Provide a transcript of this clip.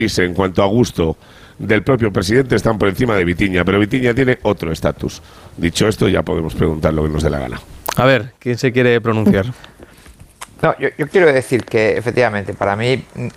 en cuanto a gusto del propio presidente, están por encima de Vitiña, pero Vitiña tiene otro estatus. Dicho esto, ya podemos preguntar lo que nos dé la gana. A ver, ¿quién se quiere pronunciar? No, yo quiero decir que efectivamente para mí